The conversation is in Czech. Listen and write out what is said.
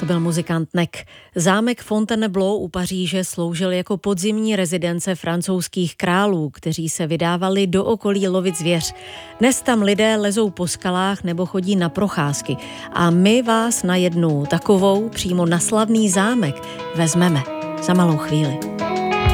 To byl muzikant Nek. Zámek Fontainebleau u Paříže sloužil jako podzimní rezidence francouzských králů, kteří se vydávali do okolí lovit zvěř. Dnes tam lidé lezou po skalách nebo chodí na procházky. A my vás na jednu takovou přímo na slavný zámek vezmeme za malou chvíli.